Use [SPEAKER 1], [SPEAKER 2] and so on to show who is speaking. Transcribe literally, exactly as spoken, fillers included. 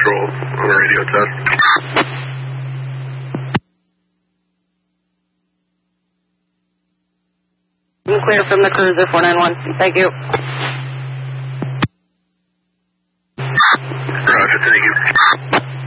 [SPEAKER 1] Control on the radio test.
[SPEAKER 2] I'm clear from the cruiser, four nine one. Thank you.
[SPEAKER 1] Roger, thank you.